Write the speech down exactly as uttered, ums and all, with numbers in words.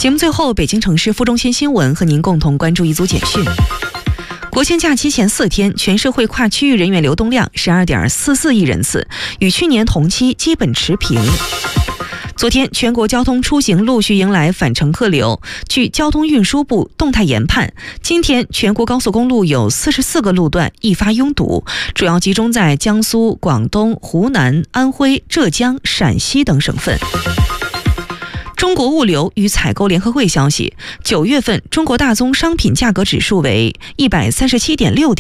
节目最后，北京城市副中心新闻和您共同关注一组简讯。国庆假期前四天，全社会跨区域人员流动量十二点四四亿人次，与去年同期基本持平。昨天，全国交通出行陆续迎来返程客流。据交通运输部动态研判，今天全国高速公路有四十四个路段易发拥堵，主要集中在江苏、广东、湖南、安徽、浙江、陕西等省份。中国物流与采购联合会消息，九月份中国大宗商品价格指数为一百三十七点六点。